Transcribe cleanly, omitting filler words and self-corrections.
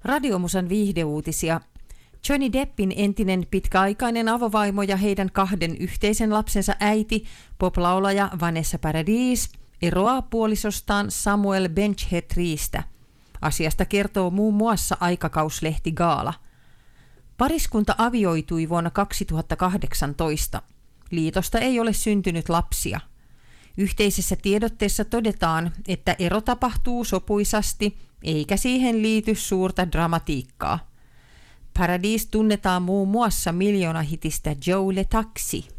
Radiomusan viihdeuutisia. Johnny Deppin entinen pitkäaikainen avovaimo ja heidän 2 yhteisen lapsensa äiti, poplaulaja Vanessa Paradis, eroaa puolisostaan Samuel Benchettriestä. Asiasta kertoo muun muassa aikakauslehti Gaala. Pariskunta avioitui vuonna 2018. Liitosta ei ole syntynyt lapsia. Yhteisessä tiedotteessa todetaan, että ero tapahtuu sopuisasti, eikä siihen liity suurta dramatiikkaa. Paradis tunnetaan muun muassa miljoonahitistä Joe Le Taxi.